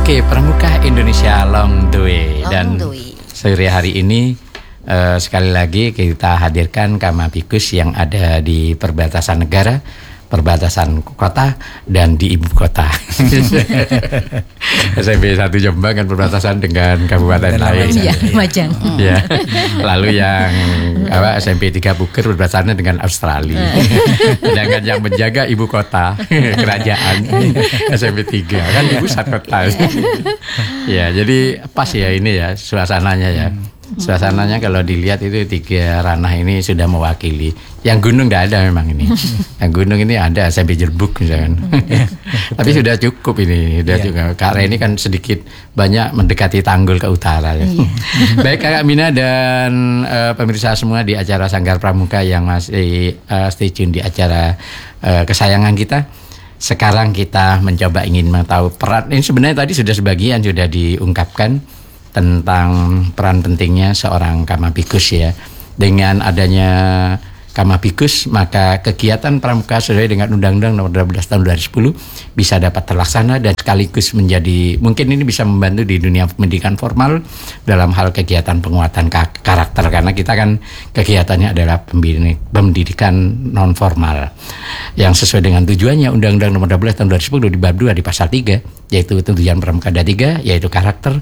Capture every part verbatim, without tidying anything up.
Oke, Pramuka Indonesia Long the Way. Dan sore hari ini uh, sekali lagi kita hadirkan Kamabikus yang ada di perbatasan negara, perbatasan kota dan di ibu kota. S M P satu Jombang kan perbatasan dengan kabupaten lain. Iya, Majang. Ya. Lalu yang apa S M P tiga Buker perbatasannya dengan Australia. Sedangkan yang menjaga ibu kota kerajaan S M P tiga kan di pusat kota. Ya, jadi pas ya ini ya suasananya ya. Suasananya kalau dilihat itu tiga ranah ini sudah mewakili. Yang gunung nggak ada memang ini. Yang gunung ini ada sampai Jerbuk misalkan. Tapi sudah cukup ini. Sudah juga. Kak Reni kan sedikit banyak mendekati Tanggul ke utara. Ya. Baik Kakak Mina dan uh, pemirsa semua di acara Sanggar Pramuka yang masih uh, stay tune di acara uh, kesayangan kita. Sekarang kita mencoba ingin mengetahui peran. Ini sebenarnya tadi sudah sebagian sudah diungkapkan tentang peran pentingnya seorang Kamabikus ya. Dengan adanya Kamabikus, maka kegiatan pramuka sesuai dengan Undang-Undang Nomor dua belas Tahun dua ribu sepuluh bisa dapat terlaksana dan sekaligus menjadi, mungkin ini bisa membantu di dunia pendidikan formal dalam hal kegiatan penguatan karakter, karena kita kan kegiatannya adalah pendidikan non formal yang sesuai dengan tujuannya Undang-Undang Nomor dua belas Tahun dua ribu sepuluh di bab dua di pasal tiga, yaitu tujuan pramuka ada tiga, yaitu karakter,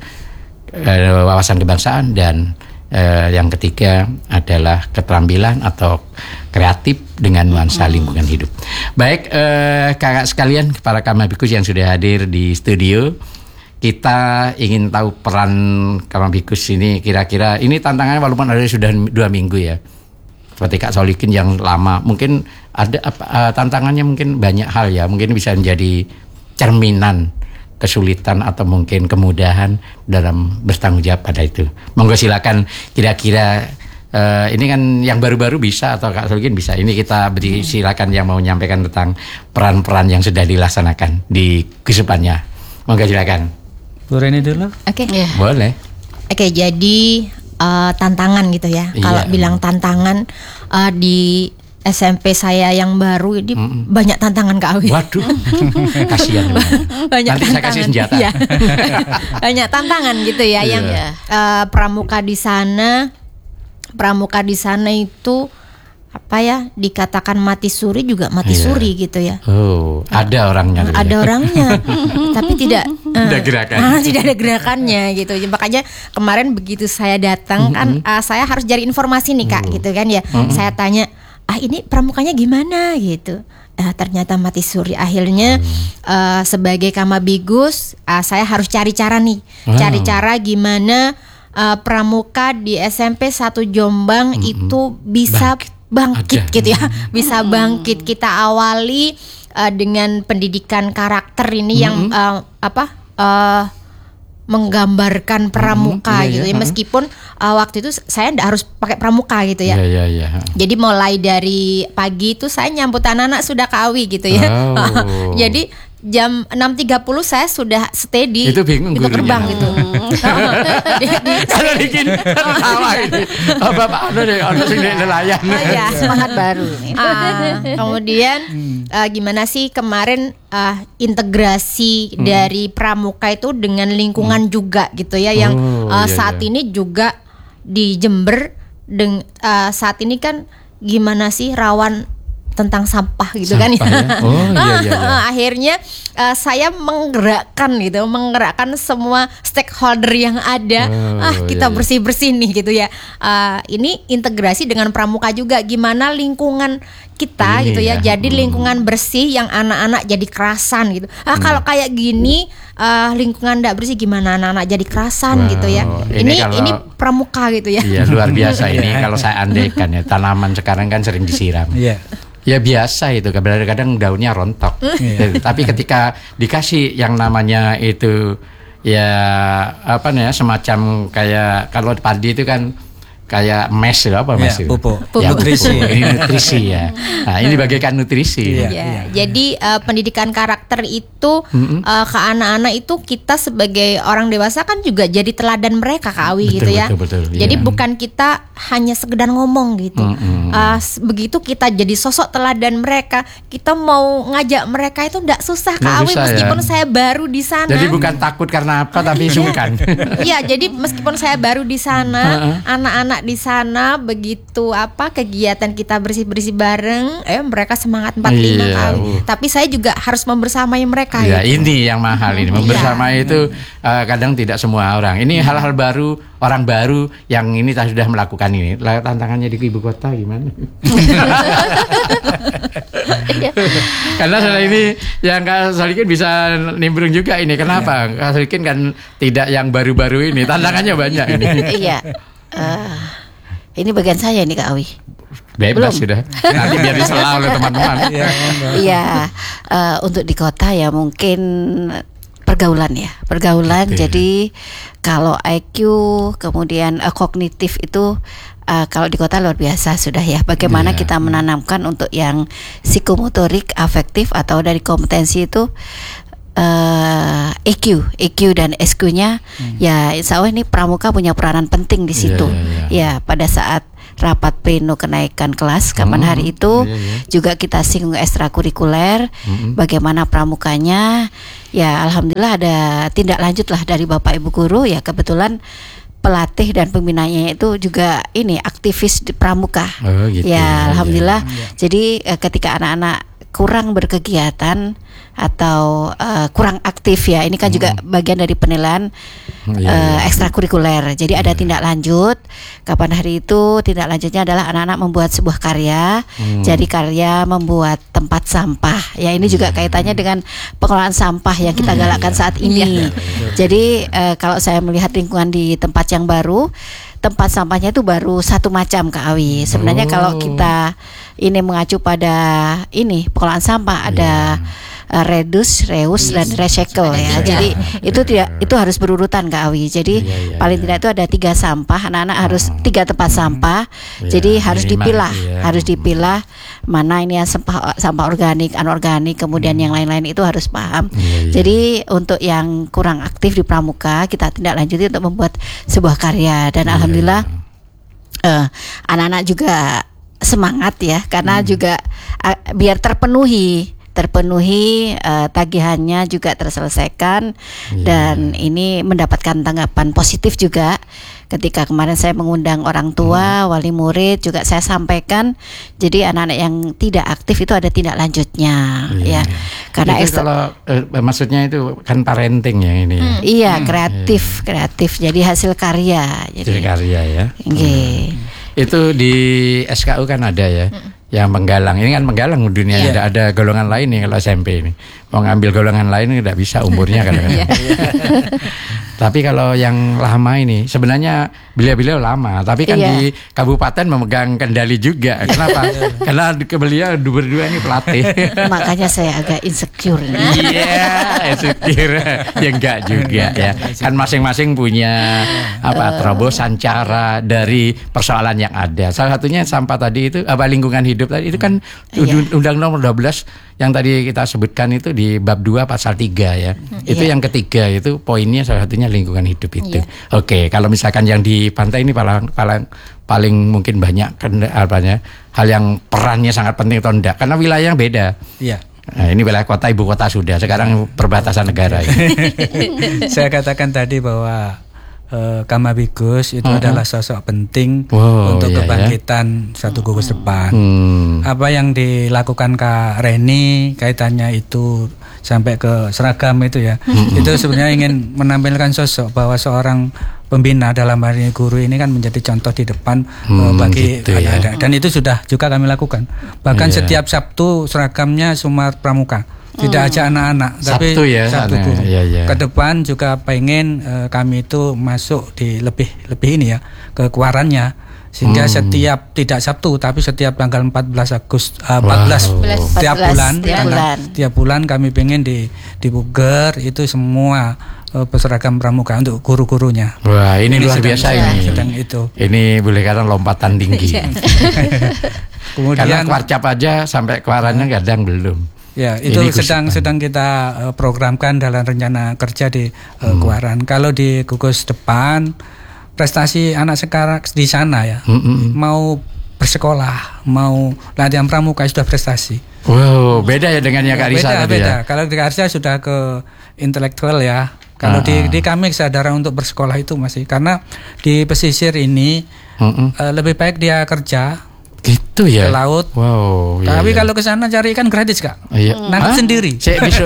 Uh, wawasan kebangsaan, dan uh, yang ketiga adalah keterampilan atau kreatif dengan nuansa lingkungan hidup. Baik uh, kakak sekalian, para Kamabikus yang sudah hadir di studio, kita ingin tahu peran Kamabikus ini kira-kira. Ini tantangannya walaupun ada sudah dua minggu ya. Seperti Kak Solikin yang lama, mungkin ada uh, tantangannya mungkin banyak hal ya. Mungkin bisa menjadi cerminan kesulitan atau mungkin kemudahan dalam bertanggung jawab pada itu. Monggo silakan, kira-kira uh, ini kan yang baru-baru bisa atau Kak Solikin bisa. Ini kita beri silakan yang mau menyampaikan tentang peran-peran yang sudah dilaksanakan di kehidupannya. Monggo silakan. Bu Reni dulu. Oke. Okay. Boleh. Oke, okay, jadi uh, tantangan gitu ya. Iya. Kalau bilang tantangan uh, di S M P saya yang baru ini mm-mm. banyak tantangan Kak Awi. Waduh, kasihan. Banyak Nanti tantangan. Saya kasih senjata. Ya. Banyak tantangan gitu ya, yeah. Yang uh, pramuka di sana, pramuka di sana itu apa ya, dikatakan mati suri juga mati yeah. suri gitu ya. Oh, ada orangnya. Uh, ada orangnya, tapi tidak. Uh, ada gerakan. Uh, tidak ada gerakannya gitu. Makanya kemarin begitu saya datang mm-hmm. kan, uh, saya harus cari informasi nih Kak, uh. gitu kan ya. Mm-hmm. Saya tanya, ah ini pramukanya gimana gitu. Uh, ternyata mati suri. Akhirnya hmm. uh, sebagai Kamabikus uh, saya harus cari cara nih, wow. cari cara gimana uh, pramuka di S M P satu Jombang hmm. itu bisa bangkit, bangkit gitu ya, bisa bangkit. Kita awali uh, dengan pendidikan karakter ini hmm. yang uh, apa? Uh, menggambarkan pramuka hmm, iya, gitu ya, meskipun uh, waktu itu saya nggak harus pakai pramuka gitu ya. Iya, iya, iya. Jadi mulai dari pagi itu saya nyambut anak-anak sudah kawi gitu ya. Oh. Jadi jam enam tiga puluh saya sudah steady itu bingung itu terbang gitu. Kalau bikin tawa ini. Oh, Bapak ada deh, ada sini nelayan. Oh ya, semangat baru nih. Uh, kemudian uh, gimana sih kemarin uh, integrasi hmm. dari pramuka itu dengan lingkungan hmm. juga gitu ya, yang oh, uh, iya, saat iya. ini juga di Jember deng, uh, saat ini kan gimana sih rawan tentang sampah gitu sampah, kan ya. Oh, iya, iya, iya. Akhirnya uh, saya menggerakkan gitu, menggerakkan semua stakeholder yang ada. Oh, ah kita iya, bersih-bersih nih gitu ya. Uh, ini integrasi dengan pramuka juga, gimana lingkungan kita ini gitu ya, ya. Jadi hmm. lingkungan bersih yang anak-anak jadi kerasan gitu. Ah hmm. kalau kayak gini uh, lingkungan tidak bersih gimana anak-anak jadi kerasan wow. gitu ya. Ini ini, kalau, ini pramuka gitu ya. Iya, luar biasa ini kalau saya andaikan ya, tanaman sekarang kan sering disiram. Iya. Ya biasa itu, kadang-kadang daunnya rontok. Yeah. Tapi ketika dikasih yang namanya itu ya apa nih ya, semacam kayak kalau padi itu kan kayak mes ya, apa mes Ya, itu? pupuk. Ya, Nutrisi. pupuk. Ini nutrisi ya. Nah, ini bagaikan nutrisi. Iya. Ya, jadi uh, pendidikan karakter itu uh, ke anak-anak itu kita sebagai orang dewasa kan juga jadi teladan mereka Kak Awi Betul, gitu ya. betul, betul, Jadi iya. bukan kita hanya sekedar ngomong gitu. Mm-mm. Uh, begitu kita jadi sosok teladan mereka, kita mau ngajak mereka itu enggak susah Kak Nggak Awi susah, meskipun ya. saya baru di sana. Jadi bukan takut karena apa tapi sungkan. Iya, jadi meskipun saya baru di sana, anak-anak di sana begitu apa kegiatan kita bersih-bersih bareng, eh mereka semangat empat puluh lima Iya, kali. uh. Tapi saya juga harus membersamai mereka Ya, ya. ini yang mahal ini. Membersamai itu uh, kadang tidak semua orang. Ini hal-hal baru, orang baru yang ini sudah melakukan ini. Lah, tantangannya di ibu kota gimana? Karena setelah ini yang Kak Solikin bisa nimbrung juga ini. Kenapa? Kak Solikin kan tidak yang baru-baru ini. Tantangannya banyak ini. Iya. Eh, ini bagian saya nih Kak Awi. Bebas sudah. Nanti biar disela oleh teman-teman. Iya. eh, untuk di kota ya mungkin pergaulan ya, pergaulan. Oke. Jadi kalau I Q kemudian eh, kognitif itu eh, kalau di kota luar biasa sudah ya. Bagaimana Iya. kita menanamkan untuk yang psikomotorik, afektif atau dari kompetensi itu uh, E Q, E Q dan S Q-nya ya insya Allah ini pramuka punya peranan penting di Iya, situ. iya, Ya pada saat rapat pleno kenaikan kelas kapan Hmm, hari itu iya, iya. juga kita singgung ekstrakurikuler, bagaimana pramukanya. Ya alhamdulillah ada tindak lanjut lah dari Bapak Ibu guru ya, kebetulan pelatih dan pembinanya itu juga ini aktivis di pramuka. Oh, gitu. Ya Iya, alhamdulillah. Jadi eh, ketika anak-anak kurang berkegiatan atau eh, kurang aktif ya, ini kan juga bagian dari penilaian Hmm, iya, eh, iya. ekstrakurikuler. Jadi ada tindak lanjut. Kapan hari itu tindak lanjutnya adalah anak-anak membuat sebuah karya. Hmm. Jadi karya membuat tempat sampah. Ya ini juga kaitannya dengan pengelolaan sampah yang kita galakkan saat ini. Jadi eh, kalau saya melihat lingkungan di tempat yang baru, tempat sampahnya itu baru satu macam Kak Awi. Sebenarnya Oh. kalau kita ini mengacu pada ini pengelolaan sampah ada uh, reduce, reuse dan recycle ya. Jadi itu tidak itu harus berurutan Kak Awi. Jadi Iya, iya, paling iya. tidak itu ada tiga sampah. Anak-anak harus tiga tempat sampah. Iya, Jadi harus minimal dipilah, itu ya. harus dipilah mana ini yang sampah sampah organik, anorganik, kemudian yang lain-lain itu harus paham. Iya, iya. Jadi untuk yang kurang aktif di pramuka kita tindak lanjuti untuk membuat sebuah karya dan Iya, alhamdulillah eh, anak-anak juga semangat ya karena juga uh, biar terpenuhi terpenuhi uh, tagihannya juga terselesaikan. Iya. Dan ini mendapatkan tanggapan positif juga ketika kemarin saya mengundang orang tua, wali murid juga saya sampaikan. Jadi anak-anak yang tidak aktif itu ada tindak lanjutnya Iya, ya. iya. Karena Itu ekstra- kalau eh, maksudnya itu kan parenting ya ini. ya. iya kreatif, kreatif. Jadi hasil karya. Jadi Jadi karya ya. nggih. Itu di S K U kan ada ya, yang menggalang. Ini kan menggalang dunia, Iya. tidak ada golongan lain nih kalau S M P ini. Mau ngambil golongan lain tidak bisa umurnya kadang-kadang. Tapi kalau yang lama ini sebenarnya beliau-beliau lama, tapi kan Iya. di kabupaten memegang kendali juga. Kenapa? Karena beliau berdua ini pelatih. Makanya saya agak insecure nih. Iya, insecure. Ya enggak juga ya. Kan masing-masing punya apa terobosan cara dari persoalan yang ada. Salah satunya sampah tadi itu apa lingkungan hidup tadi itu kan Iya. Undang Nomor dua belas yang tadi kita sebutkan itu di bab dua pasal tiga ya. Itu Iya. yang ketiga itu poinnya salah satunya lingkungan hidup itu. Iya. Oke, kalau misalkan yang di pantai ini paling paling paling mungkin banyak kan apanya hal yang perannya sangat penting atau enggak karena wilayah beda. Iya. Nah, ini wilayah kota ibu kota sudah, sekarang perbatasan negara. Ya. Saya katakan tadi bahwa eh, Kamabigus itu Uh-huh. adalah sosok penting Wow, untuk iya, kebangkitan satu gugus depan. Hmm. Apa yang dilakukan Kak Reni kaitannya itu sampai ke seragam itu ya, itu sebenarnya ingin menampilkan sosok bahwa seorang pembina dalam hal ini guru ini kan menjadi contoh di depan Hmm, eh, bagi gitu ya. anak-anak. Dan itu sudah juga kami lakukan. Bahkan Iya. setiap Sabtu seragamnya Sumar Pramuka. Tidak aja anak-anak, tapi Sabtu ya, Sabtu sana. guru. Iya, iya. Ke depan juga pengen eh, kami itu masuk di lebih lebih ini ya kekuarannya. Sehingga Hmm. setiap tidak Sabtu tapi setiap tanggal empat belas Agustus uh, empat belas Wow. tiap empat belas bulan tiap tanggal- bulan. tiap bulan kami pengen di di Buger itu semua uh, berseragam pramuka untuk guru-gurunya. Wah, ini, luar sedang- biasa sedang- ini. sedang itu. Ini boleh katakan lompatan tinggi. Karena Kemudian kwarcap aja sampai keluarannya kadang belum. ya itu Ini sedang Gus sedang kita uh, programkan dalam rencana kerja di uh, Kuaran. Kalau di gugus depan prestasi anak sekarang di sana ya Mm, mm, mm. mau bersekolah, mau latihan pramuka sudah prestasi. Wow, beda ya dengan yang Kak Risa beda, tadi beda. ya. Kalau di Kak Risa sudah ke intelektual ya. Kalau Ah, di ah. di kami kesadaran untuk bersekolah itu masih karena di pesisir ini Mm-mm. eh, lebih baik dia kerja Gitu ya. ke laut. Wow. iya, Tapi iya. kalau ke sana cari ikan gratis Kak. Iya. Nanti Hah? sendiri. Saya besok.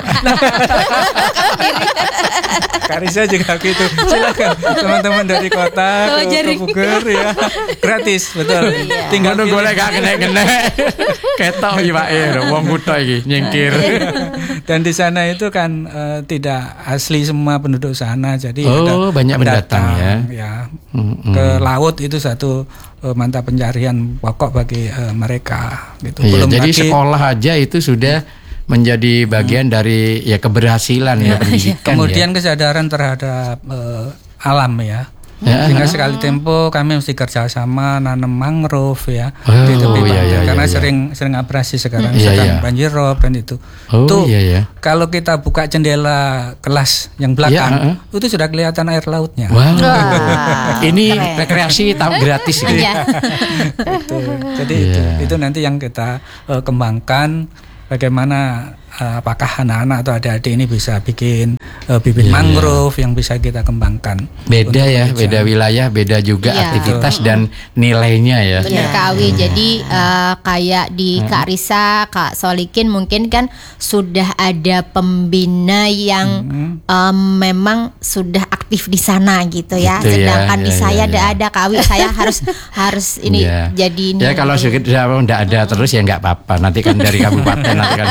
Kak Risa juga gitu. Silakan teman-teman dari kota Oh, ke, ke jaring. Buger ya. Gratis, betul. Tinggal Tinggal nunggu golek gak kena-kena. Ketok iwake wong kutho iki nyingkir. Dan di sana itu kan eh, tidak asli semua penduduk sana, jadi Oh, ada banyak pendatang ya. ya. Mm-mm. Ke laut itu satu eh, mata pencarian pokok bagi eh, mereka gitu. Iya, Belum jadi lagi- sekolah aja itu sudah menjadi bagian dari ya keberhasilan ya pendidikan. kemudian kesadaran terhadap eh, alam ya. Ya. Sehingga sekali tempo kami mesti kerjasama nanam mangrove ya Oh, di tepi iya, pantai. iya, Karena iya. sering sering abrasi sekarang Iya, sedang iya. banjir rob dan itu. Oh, Tuh, iya, iya. kalau kita buka jendela kelas yang belakang Iya, heeh. itu sudah kelihatan air lautnya. Wow. Wah, Ini keren. rekreasi tahu gratis gitu. Iya. Itu. Jadi Iya. itu itu nanti yang kita eh, kembangkan bagaimana eh, apakah anak-anak atau adik-adik ini bisa bikin eh, bibit Iya, mangrove yang bisa kita kembangkan. Beda untuk ya, kerja. beda wilayah, beda juga Iya. aktivitas dan nilainya ya. Bener Kak Awi. Jadi eh, kayak di Kak Risa, Kak Solikin mungkin kan sudah ada pembina yang em, memang sudah aktif di sana gitu ya. Gitu ya, Sedangkan di ya, saya ya, tidak ya. ada Kak Awi. Saya harus harus ini Iya. jadi ini. Ya kalau sedikit tidak ada terus ya nggak apa-apa. Nanti kan dari kabupaten nanti kan.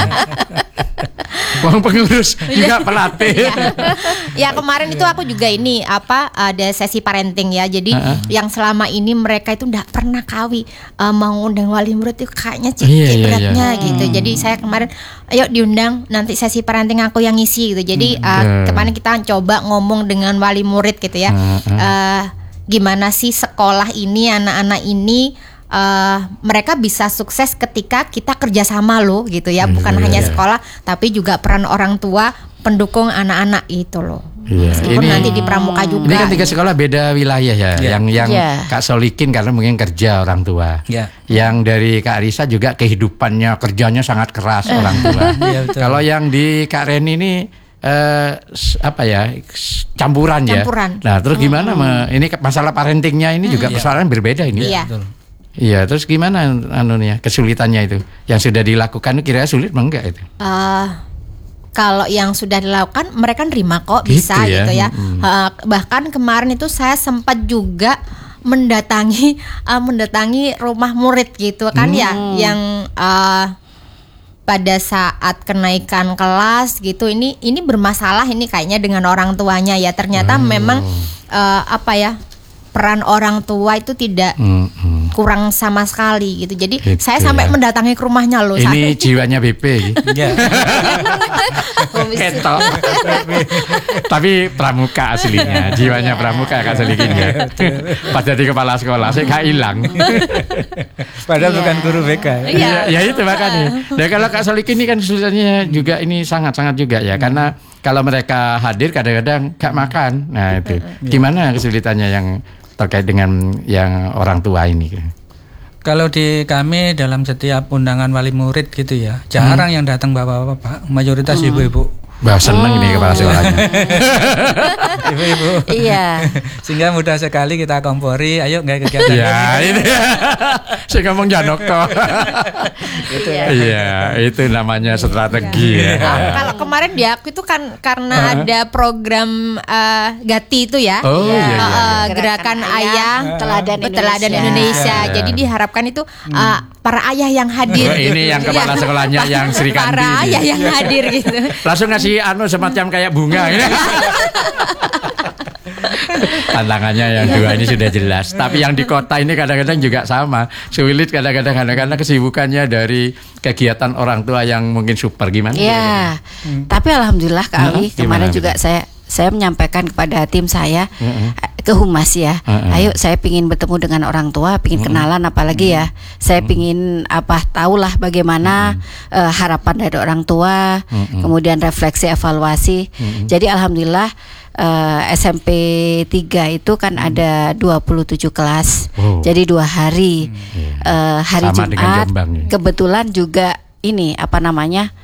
Uang pengurus juga pelatih. Ya. Ya kemarin itu aku juga ini apa ada sesi parenting ya. Jadi Uh-uh. yang selama ini mereka itu enggak pernah kawi eh, mengundang wali murid itu kayaknya cek Iya, iya, beratnya iya. gitu. Jadi saya kemarin ayo diundang nanti sesi parenting aku yang ngisi gitu. Jadi eh, Hmm. kemarin kita coba ngomong dengan wali murid gitu ya. Uh-uh. Eh, gimana sih sekolah ini anak-anak ini eh, mereka bisa sukses ketika kita kerjasama loh gitu ya, bukan Iya, hanya iya. sekolah tapi juga peran orang tua pendukung anak-anak itu loh. Iya, Meskipun ini- nanti di pramuka juga. Ini kan tiga sekolah beda wilayah ya. Iya. Yang yang Iya. Kak Solikin karena mungkin kerja orang tua. Ya. Yang dari Kak Risa juga kehidupannya kerjanya sangat keras orang tua. Iya, betul. Kalau yang di Kak Reni ini eh, s- apa ya s- campuran, ya. Campuran. Nah terus gimana? me- ini ke- masalah parentingnya ini juga persoalan berbeda ini. Iya. Betul. Iya, terus gimana anunya kesulitannya itu? Yang sudah dilakukan kira-kira sulit apa enggak itu? Eh, kalau yang sudah dilakukan mereka nerima kok Gitu bisa ya. gitu ya. Mm-mm. Eh, bahkan kemarin itu saya sempat juga mendatangi eh, mendatangi rumah murid gitu kan ya, Hmm. yang eh, pada saat kenaikan kelas gitu ini ini bermasalah ini kayaknya dengan orang tuanya ya. Ternyata Oh. memang eh, apa ya, peran orang tua itu tidak Hmm, hmm. kurang sama sekali gitu. Jadi Gitu saya sampai ya. mendatangi ke rumahnya loh. Ini jiwanya B P. Ya. Ketok. Tapi pramuka aslinya, jiwanya pramuka Kak Solikin ya. Pas jadi kepala sekolah, saya gak hilang. Padahal Iya. bukan guru B K. Iya, ya itu makanya. Dan kalau Kak Solikin ini kan kesulitannya juga ini sangat-sangat juga ya, karena kalau mereka hadir kadang-kadang gak makan. Nah itu, gimana kesulitannya yang terkait dengan yang orang tua ini? Kalau di kami dalam setiap undangan wali murid gitu ya, jarang yang datang bapak-bapak, mayoritas ibu-ibu. Wah seneng ini kepala sekolahnya. Ibu-ibu. Iya. Sehingga mudah sekali kita kompori, ayo nggak kegiatan. Ya ini, saya ngomong Janoko. Iya, itu namanya strategi ya. Nah, kalau kemarin di aku itu kan karena ada program eh, Gati itu ya. Oh, iya, Eh, iya, eh, iya. gerakan Gerakan ayah Ayah, Teladan Teladan Indonesia. Indonesia. Iya. Jadi diharapkan itu eh, para ayah yang hadir. Oh, ini yang kepala Iya. sekolahnya yang Sri Kandi Para ini. ayah yang hadir gitu. Langsung ngasih anu semacam kayak bunga gitu. Tantangannya yang dua ini sudah jelas. Tapi yang di kota ini kadang-kadang juga sama. Sulit kadang-kadang karena kesibukannya dari kegiatan orang tua yang mungkin super gimana? Iya. Hmm. Tapi alhamdulillah Kak Awi, hmm, kemarin juga betul? saya saya menyampaikan kepada tim saya hmm. ke Humas ya. Hmm. Ayo saya pingin bertemu dengan orang tua, pingin hmm. kenalan apalagi ya. Saya hmm. pingin apa tahulah bagaimana hmm. uh, harapan dari orang tua, hmm. kemudian refleksi evaluasi. Hmm. Jadi alhamdulillah Uh, S M P tiga itu kan hmm. ada dua puluh tujuh kelas. Wow. Jadi dua hari. Hmm. Uh, hari Sama Jumat Jombang, ya? Kebetulan juga ini apa namanya?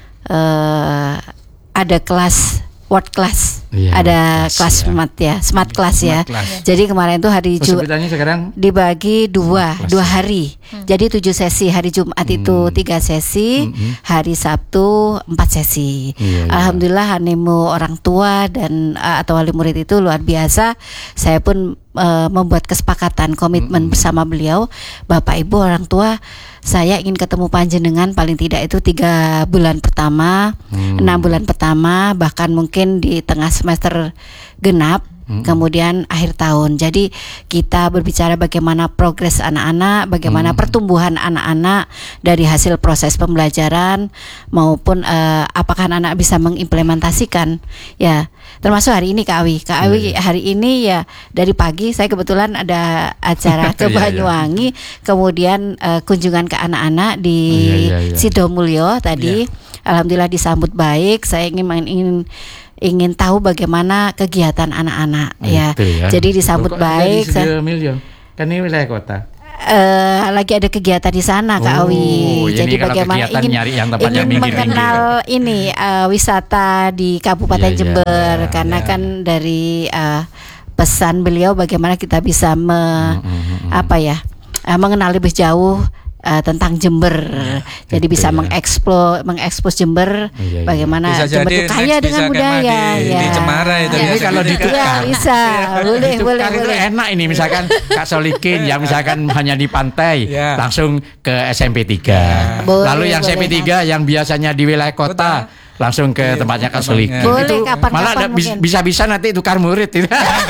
Uh, ada kelas word class. Iya, ada kelas, kelas ya. smart ya, smart class ya. Class. Jadi kemarin itu hari Jumat dibagi dua, kelas dua hari. Hmm. Jadi tujuh sesi. Hari Jumat hmm. itu tiga sesi, hmm. hari Sabtu empat sesi. Iya, Alhamdulillah animo orang tua dan uh, atau wali murid itu luar biasa. Saya pun uh, membuat kesepakatan komitmen hmm. bersama beliau, Bapak Ibu orang tua. Saya ingin ketemu panjenengan paling tidak itu tiga bulan pertama, hmm. enam bulan pertama, bahkan mungkin di tengah semester genap, hmm. kemudian akhir tahun. Jadi kita berbicara bagaimana progres anak-anak, bagaimana hmm. pertumbuhan anak-anak dari hasil proses pembelajaran maupun uh, apakah anak-anak bisa mengimplementasikan. Ya, termasuk hari ini Kak Awi. Kak Awi hari ini ya dari pagi saya kebetulan ada acara ke Banyuwangi, kemudian uh, kunjungan ke anak-anak di oh, iya, iya, iya. Sidomulyo tadi. Iya. Alhamdulillah disambut baik. Saya ingin ingin ingin tahu bagaimana kegiatan anak-anak oh, ya. ya. Jadi disambut oh, baik. Di Sidomulyo. Kan ini wilayah kota. Uh, lagi ada kegiatan di sana Kak Awi. Oh, jadi bagaimana ingin, nyari yang ingin mengenal ini uh, wisata di Kabupaten yeah, Jember yeah, karena yeah. kan dari uh, pesan beliau bagaimana kita bisa me, mm, mm, mm. apa ya uh, mengenal lebih jauh Uh, tentang Jember, ya, jadi bisa ya. mengekspos mengekspos Jember, ya, ya. bagaimana bisa Jember itu kaya dengan budaya, di, ya. Di Cemara itu ya. Kalau ditukar, ya, bisa, boleh, boleh, boleh. Enak ini misalkan Kak Solikin, yang misalkan hanya di pantai, ya. langsung ke S M P tiga, ya. boleh, lalu yang boleh, S M P tiga boleh. yang biasanya di wilayah kota. Betul. Langsung ke tempatnya Kak Solikin. Boleh, itu kapan, malah kapan ada, bisa-bisa nanti tukar murid itu.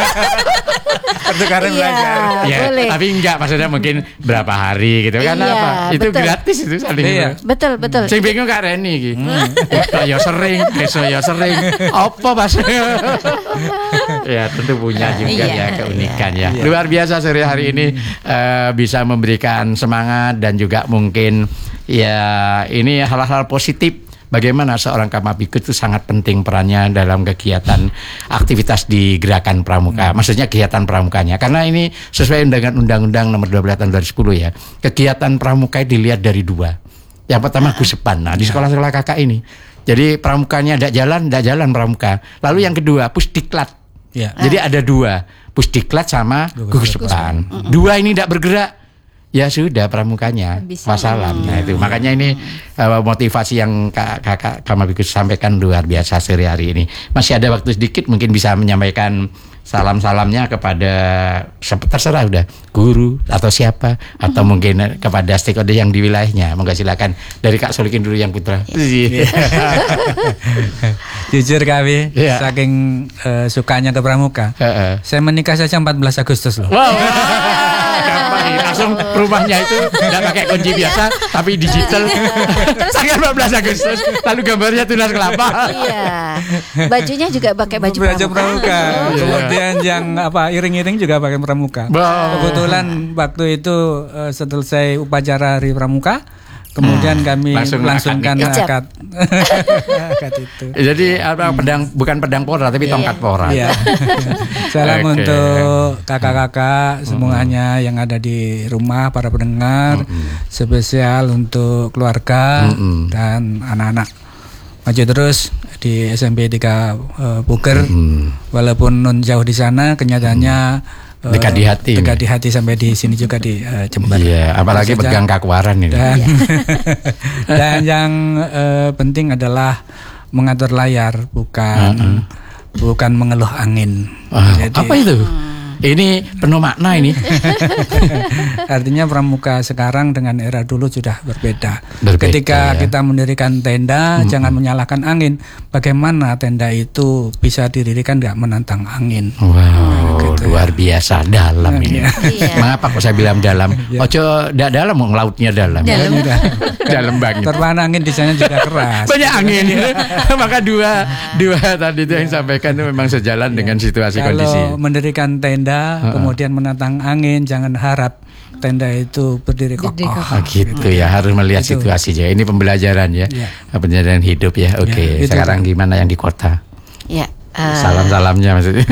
Pertukaran belajar. Ya, tapi enggak maksudnya mungkin berapa hari gitu kan iya, apa? Itu betul. gratis itu saling. Iya. Betul, betul. Sing bingung Kak Reni iki. Hmm. Ya sering, besok ya sering. Apa Mas? Ya tentu punya juga iya, ya keunikan iya. ya. Luar biasa sore hari ini uh, bisa memberikan semangat dan juga mungkin ya ini hal-hal positif. Bagaimana seorang Kamabikut itu sangat penting perannya dalam kegiatan aktivitas di gerakan pramuka. Hmm. Maksudnya kegiatan pramukanya. Karena ini sesuai dengan Undang-Undang nomor dua belas tahun dua ribu sepuluh ya. Kegiatan pramuka dilihat dari dua. Yang pertama gusepan. Nah, di sekolah-sekolah kakak ini. Jadi pramukanya tidak jalan, tidak jalan pramuka. Lalu yang kedua pusdiklat. Ya. Jadi ada dua, pusdiklat sama gusepan. Dua ini tidak bergerak. Ya sudah pramukanya wassalam. Nah itu makanya ini uh, motivasi yang kakak Kamabikut sampaikan luar biasa sore hari ini. Masih ada waktu sedikit mungkin bisa menyampaikan salam-salamnya kepada terserah udah guru atau siapa atau mungkin kepada stakeholder yang di wilayahnya. Monggo silakan dari Kak Solikin dulu yang putra. Jujur kami yeah. saking uh, sukanya ke pramuka. Uh-uh. Saya menikah saja empat belas Agustus loh. Wow. Langsung rumahnya itu tidak pakai kunci biasa tapi digital. Tanggal empat belas Agustus. Lalu gambarnya tunas kelapa. Iya. Bajunya juga pakai baju pramuka. pramuka. Oh. Kemudian yang apa iring-iring juga pakai pramuka. Wow. Kebetulan waktu itu uh, selesai upacara Hari Pramuka. Kemudian ah, kami langsung langsungkan akad. Akad itu. Jadi apa pedang bukan pedang pora tapi tongkat pora. Iya. Salam okay. untuk kakak-kakak semuanya yang ada di rumah para pendengar, mm-hmm. spesial untuk keluarga mm-hmm. dan anak-anak. Maju terus di S M P tiga uh, Puger. Mm-hmm. Walaupun non jauh di sana kenyataannya mm-hmm. dekat di hati, dekat di hati sampai di sini juga di uh, Jember. Iya, apalagi saja, pegang kakuaran ini. Dan, dan yang uh, penting adalah mengatur layar, bukan uh-uh. bukan mengeluh angin. Uh, Jadi, apa itu? Ini penuh makna ini. Artinya pramuka sekarang dengan era dulu sudah berbeda. Berbeda, Ketika ya. kita mendirikan tenda, hmm. jangan menyalahkan angin. Bagaimana tenda itu bisa didirikan tidak menantang angin? Wow, Nah, gitu luar biasa dalam ini. Iya. Mengapa kok saya bilang dalam? Ojo tidak dalam, mau lautnya dalam. Dalam. Dalam banget. Terpaan angin di sana juga keras. Banyak angin. Maka dua dua tadi itu yang disampaikan itu memang sejalan dengan situasi Kalau kondisi. mendirikan tenda, Uh-uh. kemudian menantang angin, jangan harap tenda itu berdiri kokoh. Berdiri kokoh. Ah, gitu ya, harus melihat Itu. situasi ya. Ini pembelajaran ya, Ya. pembelajaran hidup ya. Oke, Ya, itu. sekarang gimana yang di kota? Ya. eh, Salam-salamnya maksudnya.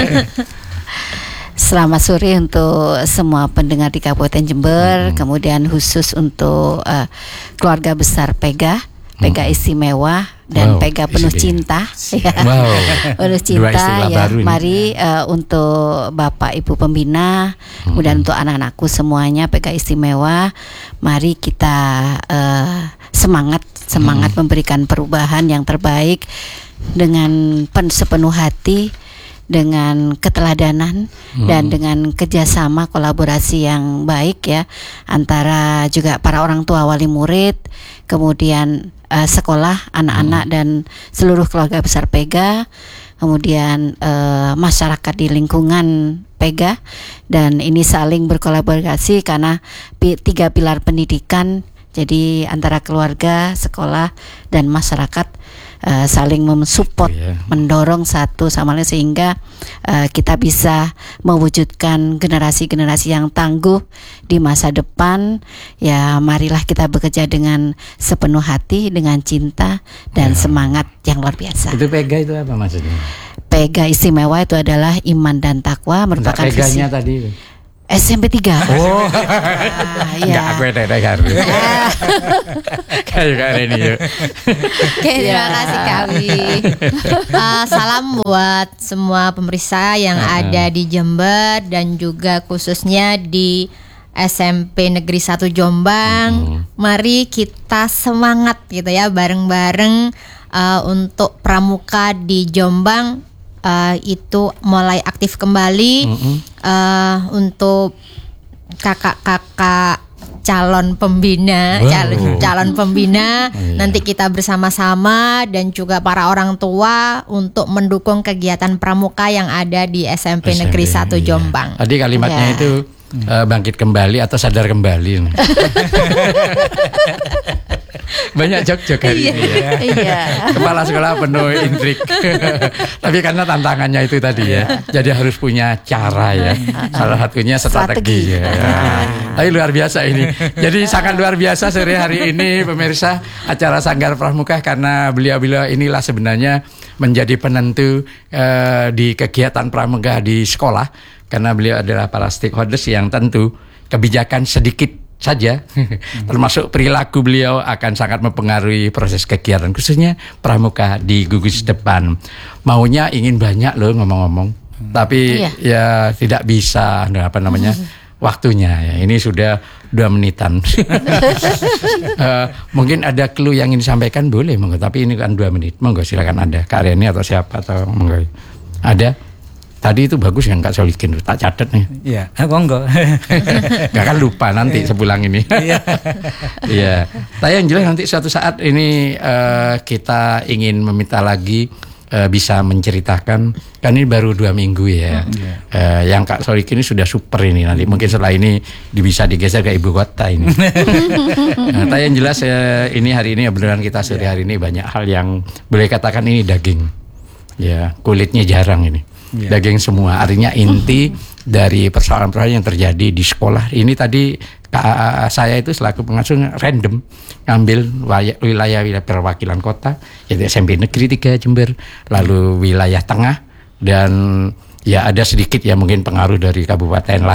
Selamat sore untuk semua pendengar di Kabupaten Jember, Hmm. kemudian khusus untuk eh, keluarga besar Pega, Pega istimewa dan Wow, Pega penuh istimewa. cinta. Ya. Wow. Penuh Dua cinta istilah ya. baru ini. Mari eh, untuk Bapak Ibu pembina, kemudian untuk anak-anakku semuanya Pega istimewa, mari kita eh, semangat semangat memberikan perubahan yang terbaik dengan pen- sepenuh hati, dengan keteladanan dan dengan kerjasama kolaborasi yang baik ya antara juga para orang tua wali murid, kemudian eh, sekolah, anak-anak dan seluruh keluarga besar Pega, kemudian eh, masyarakat di lingkungan Pega, dan ini saling berkolaborasi karena pi- tiga pilar pendidikan, jadi antara keluarga, sekolah dan masyarakat uh, saling mensupport, Iya. mendorong satu sama lain sehingga uh, kita bisa mewujudkan generasi-generasi yang tangguh di masa depan. Ya, marilah kita bekerja dengan sepenuh hati, dengan cinta dan Ya. semangat yang luar biasa. Itu pega itu apa maksudnya? Pega istimewa itu adalah iman dan takwa, merupakan Enggak, peganya visi tadi. S M P tiga. Oh. Ah, Enggak, ya. aku ada harus. Kayak kayak ini ya. Oke, terima kasih Kawi. Uh, salam buat semua pemirsa yang ada di Jember dan juga khususnya di S M P Negeri satu Jombang. Mari kita semangat gitu ya bareng-bareng uh, untuk pramuka di Jombang. Uh, itu mulai aktif kembali uh, untuk kakak-kakak calon pembina, Wow. calon calon pembina. Iya. Nanti kita bersama-sama dan juga para orang tua untuk mendukung kegiatan pramuka yang ada di S M P Negeri satu Iya. Jombang. Tadi kalimatnya Ya. itu eh, bangkit kembali atau sadar kembali. Banyak jok-jok hari ini ya. Iya. Kepala sekolah penuh intrik. Tapi karena tantangannya itu tadi ya. Jadi harus punya cara ya. Salah satunya strategi, Strategi. ya. Tapi luar biasa ini. Jadi sangat luar biasa sore hari ini pemirsa acara Sanggar Pramuka, karena beliau-beliau inilah sebenarnya menjadi penentu eh, di kegiatan pramuka di sekolah, karena beliau adalah para stakeholders yang tentu kebijakan sedikit saja termasuk perilaku beliau akan sangat mempengaruhi proses kegiatan khususnya pramuka di gugus depan. Maunya ingin banyak loh ngomong-ngomong, tapi Iya. ya tidak bisa, apa namanya, waktunya ya. Ini sudah dua menitan. Eh, mungkin ada clue yang ingin disampaikan, boleh monggo, tapi ini kan dua menit, monggo silakan Anda, Kak Reni atau siapa atau monggo. Ada? Tadi itu bagus yang Kak Solikin, tak catat nih. Iya, aku enggak. Gak kan lupa nanti sepulang ini. Iya. Tapi yang jelas nanti suatu saat ini eh, kita ingin meminta lagi eh, bisa menceritakan, kan ini baru dua minggu ya. Eh, yang Kak Solikin ini sudah super ini, nanti mungkin setelah ini bisa digeser ke ibu kota ini. Nah, tapi yang jelas eh, ini hari ini beneran kita sore hari ini banyak hal yang boleh katakan ini daging. Ya, kulitnya jarang ini. Ya. Daging semua, artinya inti dari persoalan-persoalan yang terjadi di sekolah. Ini tadi Kak, saya itu selaku pengasuh random ngambil wilayah-wilayah perwakilan kota, yaitu S M P Negeri tiga Jember, lalu wilayah tengah, dan ya ada sedikit ya mungkin pengaruh dari kabupaten lain,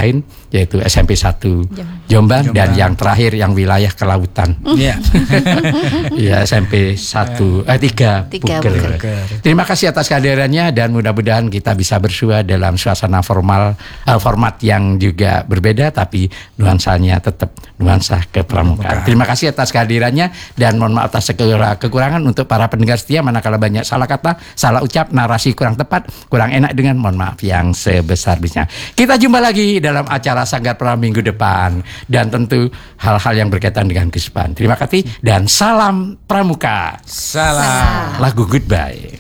yaitu S M P satu Jombang, dan yang terakhir yang wilayah kelautan. Iya. Ya, S M P satu eh tiga Tiga Buker. Buker. Terima kasih atas kehadirannya, dan mudah-mudahan kita bisa bersua dalam suasana formal, uh, format yang juga berbeda tapi nuansanya tetap nuansa kepramukaan. Terima kasih atas kehadirannya, dan mohon maaf atas segala kekurangan untuk para pendengar setia manakala banyak salah kata, salah ucap, narasi kurang tepat, kurang enak dengan mohon maaf yang sebesar-besarnya. Kita jumpa lagi dalam acara Sanggar Pra minggu depan, dan tentu hal-hal yang berkaitan dengan kehidupan. Terima kasih dan salam pramuka. Salam. Lagu Goodbye.